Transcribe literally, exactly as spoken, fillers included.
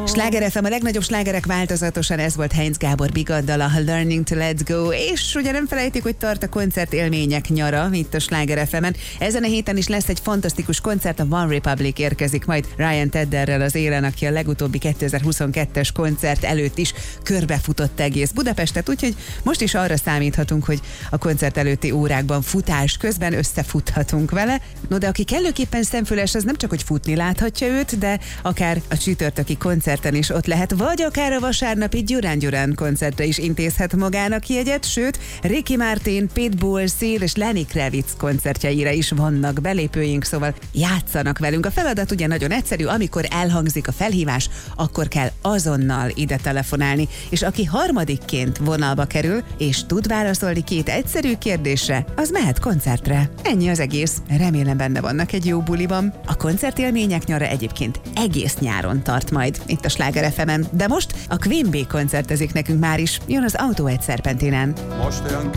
Sláger ef em, a legnagyobb slágerek változatosan, ez volt Heinz Gábor Bigaddal, a Learning to Let's Go, és ugye nem felejtik, hogy tart a koncert élmények nyara itt a Sláger ef emen. Ezen a héten is lesz egy fantasztikus koncert, a One Republic érkezik majd Ryan Tedderrel az élen, aki a legutóbbi kétezer-huszonkettes koncert előtt is körbefutott egész Budapestet, úgyhogy most is arra számíthatunk, hogy a koncert előtti órákban futás közben összefuthatunk vele. No, de aki kellőképpen szemfüles, az nem csak hogy futni láthatja őt, de akár a csütörtöki koncerten is ott lehet, vagy akár a vasárnapi Duran Duran koncertre is intézhet magának jegyet, sőt, Ricky Martin, Pitbull, Seal és Lenny Kravitz koncertjeire is vannak belépőink, szóval játszanak velünk. A feladat ugye nagyon egyszerű, amikor elhangzik a felhívás, akkor kell azonnal ide telefonálni, és aki harmadikként vonalba kerül, és tud válaszolni két egyszerű kérdésre, az mehet koncertre. Ennyi az egész. Remélem benne vannak egy jó buliban. A koncertélmények nyara egyébként egész nyáron tart majd itt a Sláger ef emen, de most a Queen Bee koncertezik nekünk már is. Jön az Autó egy szerpentinen. Most olyan